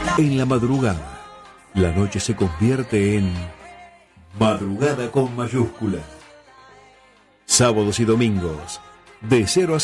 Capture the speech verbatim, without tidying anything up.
En la madrugada, la noche se convierte en madrugada con mayúscula. Sábados y domingos, de cero a